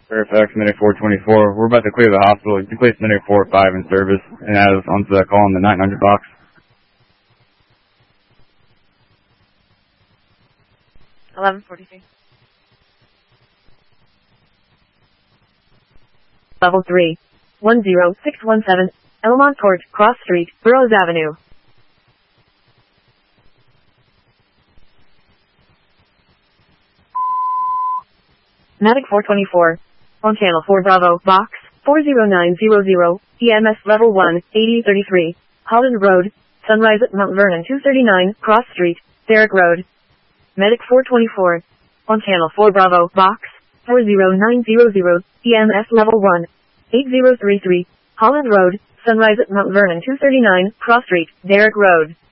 Fairfax, Medic 424. We're about to clear the hospital. You can place Medic 45 in service and add us onto that call in the 900 box. $11.43. Level 3. 10617, Elmont Court, Cross Street, Burroughs Avenue. Medic 424. On Channel 4 Bravo, Box 40900, EMS Level 1, 8033, Holland Road, Sunrise at Mount Vernon 239, Cross Street, Derrick Road. Medic 424. On Channel 4 Bravo, Box 40900, EMS Level 1, 8033, Holland Road, Sunrise at Mount Vernon 239, Cross Street, Derrick Road.